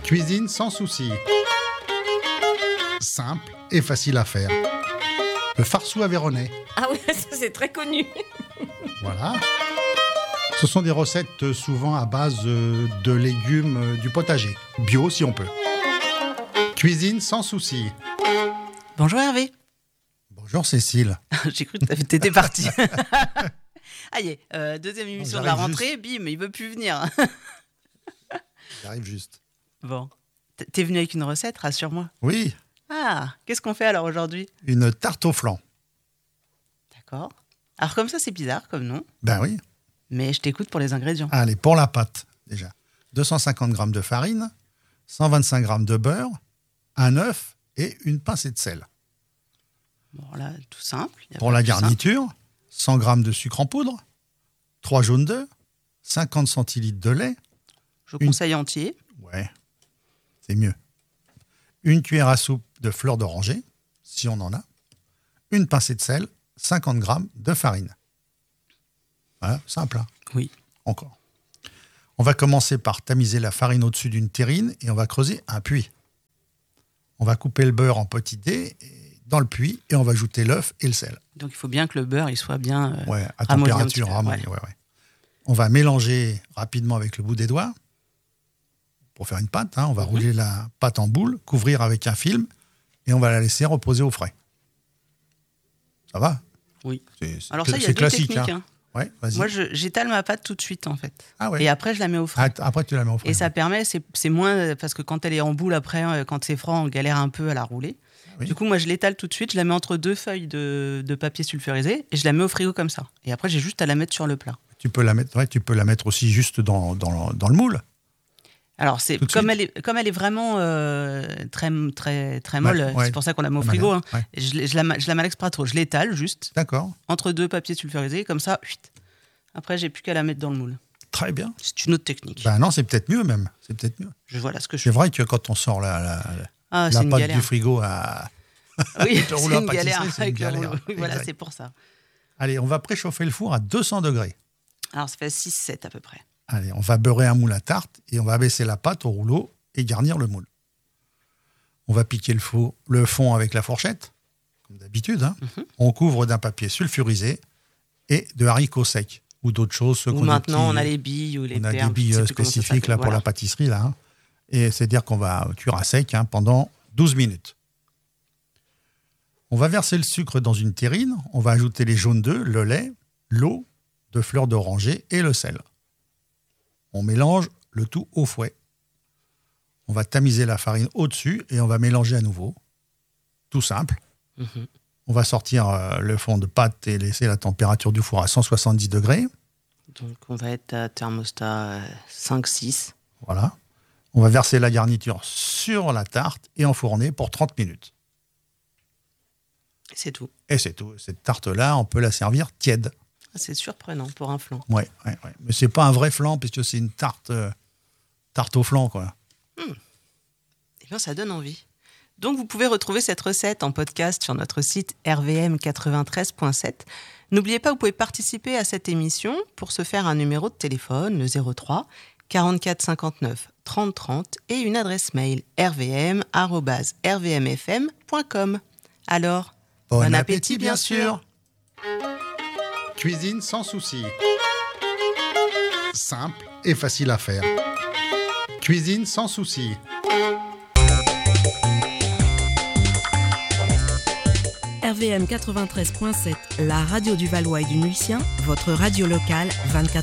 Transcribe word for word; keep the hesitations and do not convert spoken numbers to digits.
Cuisine sans souci. Simple et facile à faire. Le farceau aveyronnais. Ah oui, ça c'est très connu. Voilà. Ce sont des recettes souvent à base de légumes du potager. Bio si on peut. Cuisine sans souci. Bonjour Hervé. Bonjour Cécile. J'ai cru que t'étais parti. Ah y est, euh, deuxième émission de la rentrée, juste. Bim, il veut plus venir. J'arrive juste. Bon, t'es venu avec une recette, rassure-moi. Oui. Ah, qu'est-ce qu'on fait alors aujourd'hui ? Une tarte au flan. D'accord. Alors comme ça, c'est bizarre comme nom. Ben oui. Mais je t'écoute pour les ingrédients. Allez, pour la pâte, déjà. deux cent cinquante grammes de farine, cent vingt-cinq grammes de beurre, un œuf et une pincée de sel. Bon, là, tout simple. Pour la garniture, simple. cent grammes de sucre en poudre, trois jaunes d'œufs, cinquante centilitres de lait. Je une... conseille entier. Ouais, c'est mieux. Une cuillère à soupe de fleur d'oranger, si on en a. Une pincée de sel, cinquante grammes de farine. Voilà, simple. Hein ? Oui. Encore. On va commencer par tamiser la farine au-dessus d'une terrine et on va creuser un puits. On va couper le beurre en petits dés dans le puits et on va ajouter l'œuf et le sel. Donc il faut bien que le beurre il soit bien euh, ouais, à température ramollie. Ouais. Ouais, ouais. On va mélanger rapidement avec le bout des doigts pour faire une pâte. Hein. On va mmh. rouler la pâte en boule, couvrir avec un film et on va la laisser reposer au frais. Ça va ? Oui. C'est, c'est, Alors ça, il y a c'est deux classique, techniques. Hein. Hein. Ouais, vas-y. Moi, je, j'étale ma pâte tout de suite, en fait. Ah ouais. Et après, je la mets au frais. Ah, après, tu la mets au frais. Et ça permet, c'est, c'est moins... Parce que quand elle est en boule, après, quand c'est froid, on galère un peu à la rouler. Oui. Du coup, moi, je l'étale tout de suite. Je la mets entre deux feuilles de, de papier sulfurisé et je la mets au frigo comme ça. Et après, j'ai juste à la mettre sur le plat. Tu peux la mettre, ouais, tu peux la mettre aussi juste dans, dans, dans le moule. Alors, c'est, comme, elle est, comme elle est vraiment euh, très, très, très molle, ouais, ouais. c'est pour ça qu'on la met au frigo. Hein. Ouais. Je, je, la, je la malaxe pas trop. Je l'étale juste. D'accord. Entre deux papiers sulfurisés, comme ça. Huit. Après, j'ai plus qu'à la mettre dans le moule. Très bien. C'est une autre technique. Ben non, c'est peut-être mieux même. C'est peut-être mieux. Je vois là ce que je C'est vrai que quand on sort la, la, ah, la pâte galère. Du frigo à... Oui, c'est une galère. C'est une galère. Voilà, exact. C'est pour ça. Allez, on va préchauffer le four à deux cents degrés. Alors, ça fait six sept à peu près. Allez, on va beurrer un moule à tarte et on va abaisser la pâte au rouleau et garnir le moule. On va piquer le, faux, le fond avec la fourchette, comme d'habitude. Hein. Mm-hmm. On couvre d'un papier sulfurisé et de haricots secs ou d'autres choses. Ou maintenant, petits, on a les billes ou les on perles. On a des billes spécifiques là, voilà. Pour la pâtisserie. Là, hein. Et c'est-à-dire qu'on va cuire à sec hein, pendant douze minutes. On va verser le sucre dans une terrine. On va ajouter les jaunes d'œufs, le lait, l'eau, de fleurs d'oranger et le sel. On mélange le tout au fouet. On va tamiser la farine au-dessus et on va mélanger à nouveau. Tout simple. Mm-hmm. On va sortir euh, le fond de pâte et laisser la température du four à cent soixante-dix degrés. Donc on va être à thermostat euh, cinq six. Voilà. On va verser la garniture sur la tarte et enfourner pour trente minutes. C'est tout. Et c'est tout. Cette tarte-là, on peut la servir tiède. C'est surprenant pour un flan. Oui, ouais, ouais. Mais c'est pas un vrai flan puisque c'est une tarte, euh, tarte au flan, quoi. Mmh. Eh bien, ça donne envie. Donc, vous pouvez retrouver cette recette en podcast sur notre site r v m quatre-vingt-treize point sept. N'oubliez pas, vous pouvez participer à cette émission pour se faire un numéro de téléphone, le zéro trois quarante-quatre cinquante-neuf trente trente et une adresse mail r v m arobase r v m f m point com. Alors, bon, bon appétit, appétit, bien sûr. Cuisine sans souci. Simple et facile à faire. Cuisine sans souci. R V M quatre-vingt-treize point sept, la radio du Valois et du Mulsien, votre radio locale vingt-quatre